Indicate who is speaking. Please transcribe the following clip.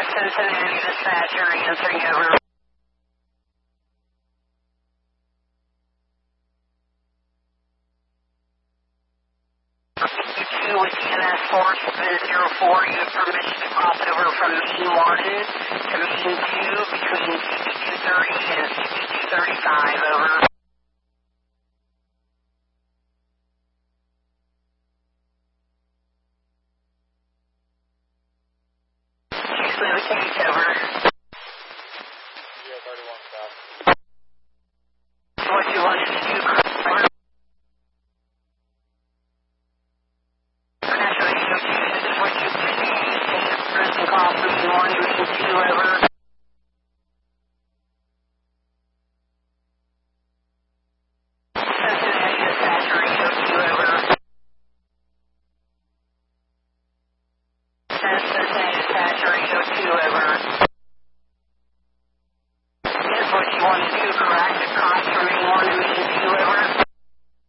Speaker 1: Cincinnati dispatcher answering over. You with TNS Force 04, you have permission to cross over from Main 1 to Main 2 between CP230 and CP235, over. Please leave a cage, over.
Speaker 2: Yeah, 31 south.
Speaker 1: What you wanted to do, over. Call from Main 1 to Main 2, over. Cincinnati dispatcher 802, over. Cincinnati dispatcher 802, over. Is what you want to do, correct? Cross from